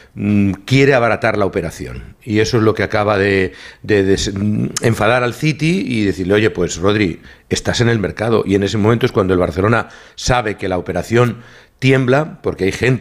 quiere abaratar la operación. Y eso es lo que acaba de enfadar al City y decirle, oye, pues Rodri, estás en el mercado. Y en ese momento es cuando el Barcelona sabe que la operación tiembla, porque hay gente